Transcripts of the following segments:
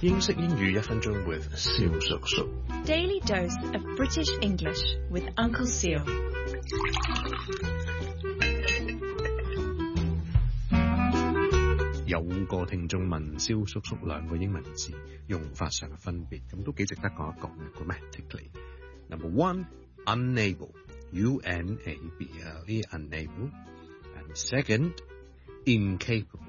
英式英語1分鐘 with 蕭叔叔。 Daily dose of British English with Uncle Seal. 有個聽眾問蕭叔叔兩個英文字用法上嘅分別，咁都幾值得講一講嘅 grammatically. Number one, unable, U-N-A-B-L-E, unable. And second, incapable,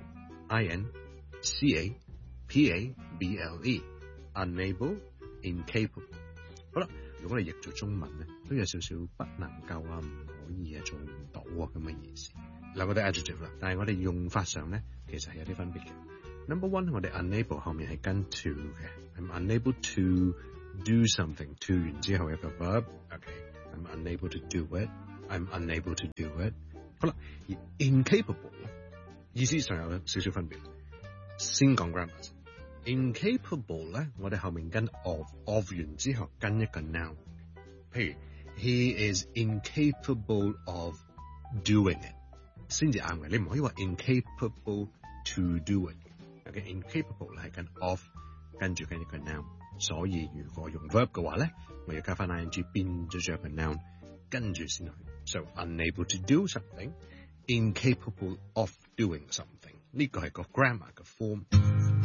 I-N-C-A-P-A-B-L-E, unable, incapable. 好啦，如果我哋譯做中文咧，都有少少不能夠啊、唔可以啊、做唔到啊咁嘅意思。兩個都 adjective 啦，但係我哋用法上咧，其實係有啲分別嘅。Number one， 我哋 unable 後面係跟 to 嘅 ，I'm unable to do something to 完之後一個 verb，OK，I'm unable to do it，I'm unable to do it。好啦，而 incapable 意思上有少少分別。先講 grammar。incapable 咧，我哋後面跟 of 完之後跟一個 noun， 譬如 he is incapable of doing it， 先至啱嘅。你唔可以話 incapable to do it。OK，incapable 係跟 of 跟住跟一個 noun， 所以如果用 verb 嘅話咧，我要加翻 ing 變咗做一個 noun， 跟住先去。So unable to do something，incapable of doing something， 呢個係個 grammar 嘅 form。